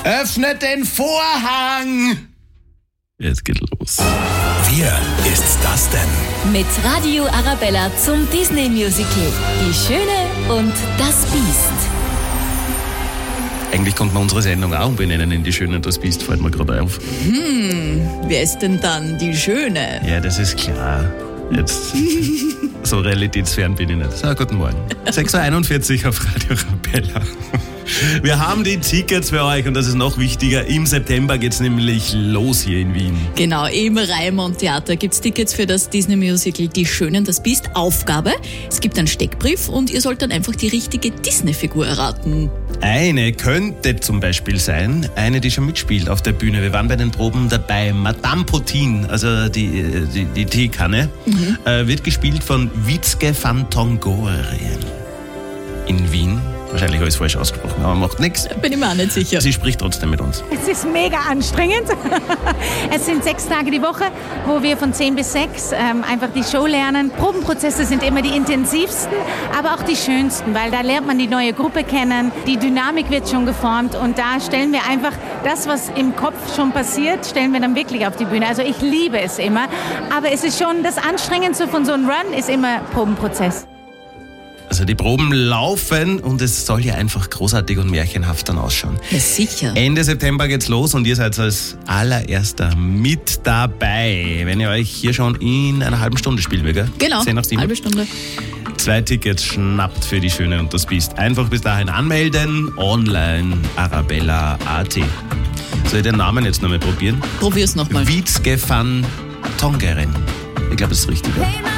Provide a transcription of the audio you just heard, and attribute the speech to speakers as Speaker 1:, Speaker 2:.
Speaker 1: Öffnet den Vorhang! Jetzt geht los.
Speaker 2: Wer ist das denn?
Speaker 3: Mit Radio Arabella zum Disney-Musical Die Schöne und das Biest.
Speaker 1: Eigentlich konnte man unsere Sendung auch umbenennen in Die Schöne und das Biest, fällt mir gerade auf.
Speaker 3: Wer ist denn dann die Schöne?
Speaker 1: Ja, das ist klar. Jetzt so realitätsfern bin ich nicht. So, guten Morgen. 6.41 Uhr auf Radio Arabella. Wir haben die Tickets für euch und das ist noch wichtiger. Im September geht's nämlich los hier in Wien.
Speaker 3: Genau, im Raimund Theater gibt's Tickets für das Disney-Musical Die Schöne und das Biest. Aufgabe: Es gibt einen Steckbrief und ihr sollt dann einfach die richtige Disney-Figur erraten.
Speaker 1: Eine könnte zum Beispiel sein, eine, die schon mitspielt auf der Bühne. Wir waren bei den Proben dabei. Madame Potin, also die Teekanne, wird gespielt von Witzke van Tongorien in Wien. Wahrscheinlich alles falsch ausgesprochen, aber macht nichts.
Speaker 3: Bin ich mir auch nicht sicher.
Speaker 1: Sie spricht trotzdem mit uns.
Speaker 4: Es ist mega anstrengend. Es sind 6 Tage die Woche, wo wir von 10 bis 6 einfach die Show lernen. Probenprozesse sind immer die intensivsten, aber auch die schönsten, weil da lernt man die neue Gruppe kennen. Die Dynamik wird schon geformt und da stellen wir einfach das, was im Kopf schon passiert, stellen wir dann wirklich auf die Bühne. Also ich liebe es immer, aber es ist schon das Anstrengendste von so einem Run, ist immer Probenprozess.
Speaker 1: Also die Proben laufen und es soll ja einfach großartig und märchenhaft dann ausschauen.
Speaker 3: Ja, sicher.
Speaker 1: Ende September geht's los und ihr seid als allererster mit dabei, wenn ihr euch hier schon in einer halben Stunde spielt, gell?
Speaker 3: Genau,
Speaker 1: 10 nach 7.
Speaker 3: halbe Stunde.
Speaker 1: 2 Tickets schnappt für Die Schöne und das Biest. Einfach bis dahin anmelden, online, arabella.at. Soll ich den Namen jetzt nochmal probieren?
Speaker 3: Probier's nochmal.
Speaker 1: Witzke van Tongorien. Ich glaube, das ist richtig. Ja?